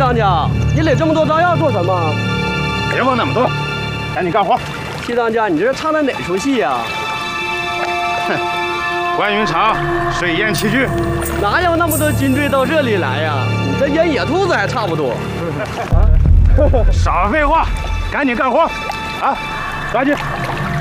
当家，你垒这么多炸药做什么？ 别问那么多，赶紧干活。 齐当家，你这是唱的哪出戏呀？ 哼，关云长水淹七军， 哪有那么多军队到这里来呀？你这淹野兔子还差不多。 少废话，赶紧干活！啊，抓紧！